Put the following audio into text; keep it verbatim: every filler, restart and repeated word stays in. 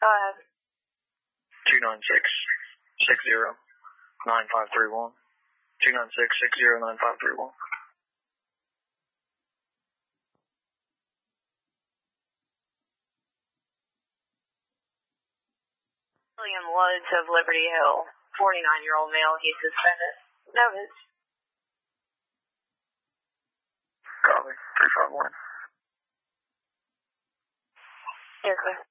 Go ahead. two nine six, six zero, nine five three one. two nine six, six zero, nine five three one. William Woods of Liberty Hill, forty-nine-year-old male, he's suspended. Notice. Copy. three five one. You're clear.